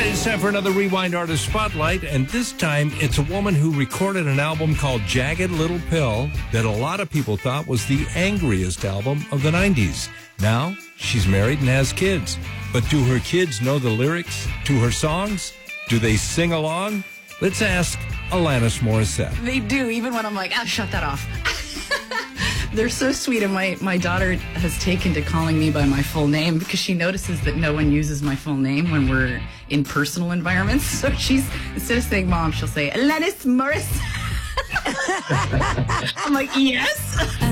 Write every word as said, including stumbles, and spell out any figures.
right, it's time for another Rewind Artist Spotlight, and this time it's a woman who recorded an album called Jagged Little Pill that a lot of people thought was the angriest album of the nineties. Now, she's married and has kids. But do her kids know the lyrics to her songs? Do they sing along? Let's ask Alanis Morissette. They do, even when I'm like, ah, shut that off. They're so sweet, and my, my daughter has taken to calling me by my full name because she notices that no one uses my full name when we're in personal environments. So she's, instead of saying mom, she'll say, Alanis Morissette. I'm like, yes.